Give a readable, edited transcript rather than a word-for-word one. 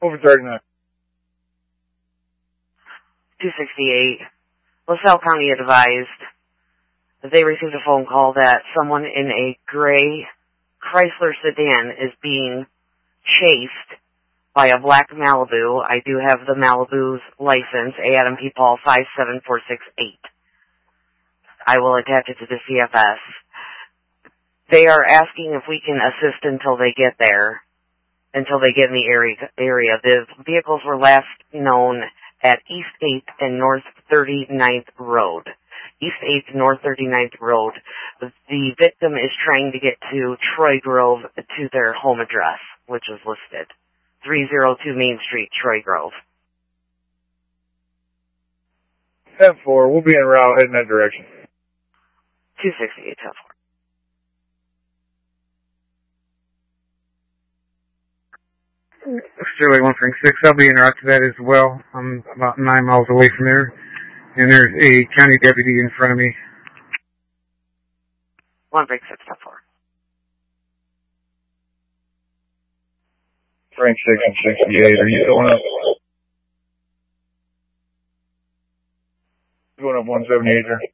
Over 39. 268. LaSalle County advised that they received a phone call that someone in a gray Chrysler sedan is being chased by a black Malibu. I do have the Malibu's license, A. Adam P. Paul 57468. I will attach it to the CFS. They are asking if we can assist until they get there, until they get in the area. The vehicles were last known at East 8th and North 39th Road. East 8th, North 39th Road. The victim is trying to get to Troy Grove to their home address, which is listed. 302 Main Street, Troy Grove. 10-4, we'll be en route heading that direction. 268, 10-4. Sterling 136, I'll be en route to that as well. I'm about 9 miles away from there, and there's a county deputy in front of me. 136, 10-4. Frank 668, are you going up? Going up 178 there.